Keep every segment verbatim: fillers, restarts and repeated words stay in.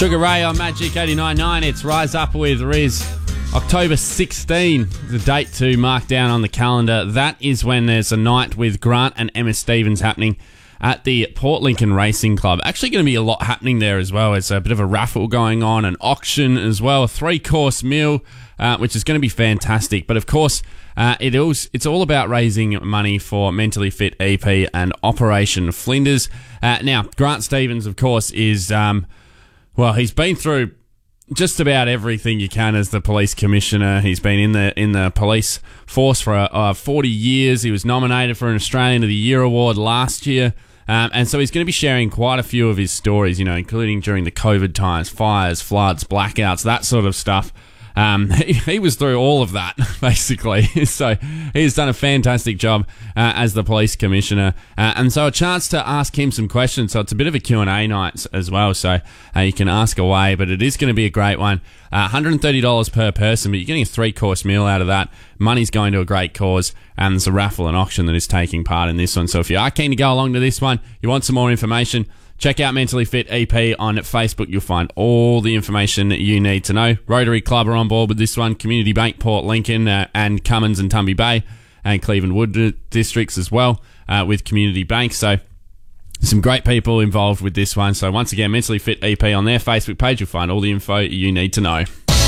Sugar Ray on Magic eighty-nine point nine. It's Rise Up with Riz. October sixteenth, the date to mark down on the calendar. That is when there's a night with Grant and Emma Stevens happening at the Port Lincoln Racing Club. Actually going to be a lot happening there as well. There's a bit of a raffle going on, an auction as well, a three-course meal, uh, which is going to be fantastic. But of course, uh, it is, it's all about raising money for Mentally Fit E P and Operation Flinders. Uh, now, Grant Stevens, of course, is... Um, Well, he's been through just about everything you can as the police commissioner. He's been in the in the police force for uh, forty years. He was nominated for an Australian of the Year award last year. Um, and so he's going to be sharing quite a few of his stories, you know, including during the COVID times, fires, floods, blackouts, that sort of stuff. Um, he, he was through all of that, basically. So he's done a fantastic job uh, as the police commissioner. Uh, and so a chance to ask him some questions. So it's a bit of a Q and A night as well. So uh, you can ask away, but it is going to be a great one. Uh, one hundred thirty dollars per person, but you're getting a three-course meal out of that. Money's going to a great cause, and there's a raffle and auction that is taking part in this one. So if you are keen to go along to this one, you want some more information, check out Mentally Fit E P on Facebook. You'll find all the information that you need to know. Rotary Club are on board with this one. Community Bank, Port Lincoln, uh, and Cummins and Tumby Bay, and Cleveland Wood districts as well uh, with Community Bank. So some great people involved with this one. So once again, Mentally Fit E P on their Facebook page. You'll find all the info you need to know.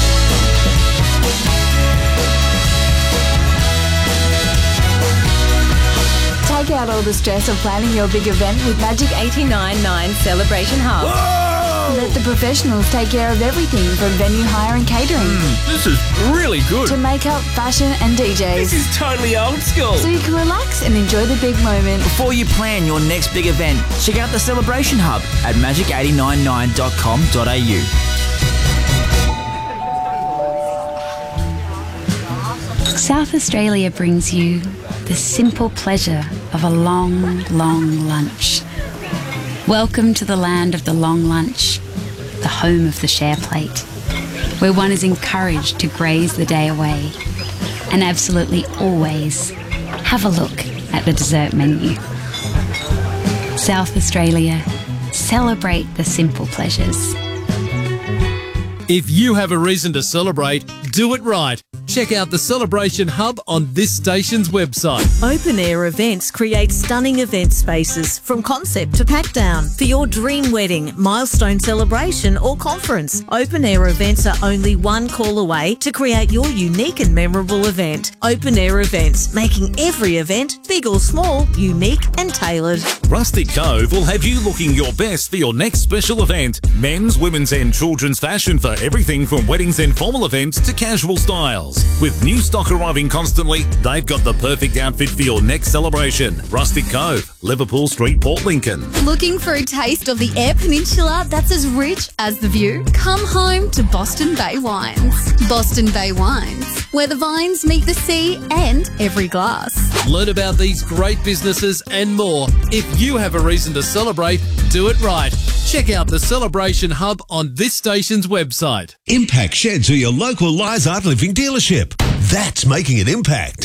Take out all the stress of planning your big event with Magic eighty-nine point nine Celebration Hub. Whoa! Let the professionals take care of everything from venue hire and catering Mm, this is really good. to makeup, fashion and D Js. This is totally old school. So you can relax and enjoy the big moment. Before you plan your next big event, check out the Celebration Hub at magic eight nine nine dot com dot a u. South Australia brings you the simple pleasure of a long, long lunch. Welcome to the land of the long lunch, the home of the share plate, where one is encouraged to graze the day away and absolutely always have a look at the dessert menu. South Australia, celebrate the simple pleasures. If you have a reason to celebrate, do it right. Check out the Celebration Hub on this station's website. Open Air Events create stunning event spaces from concept to pack down. For your dream wedding, milestone celebration or conference, Open Air Events are only one call away to create your unique and memorable event. Open Air Events, making every event, big or small, unique and tailored. Rustic Cove will have you looking your best for your next special event. Men's, women's and children's fashion for everything from weddings and formal events to casual styles. With new stock arriving constantly, they've got the perfect outfit for your next celebration. Rustic Cove, Liverpool Street, Port Lincoln. Looking for a taste of the Eyre Peninsula that's as rich as the view? Come home to Boston Bay Wines. Boston Bay Wines, where the vines meet the sea and every glass. Learn about these great businesses and more. If you have a reason to celebrate, do it right. Check out the Celebration Hub on this station's website. Impact Sheds are your local Lizard Living dealership. That's making an impact.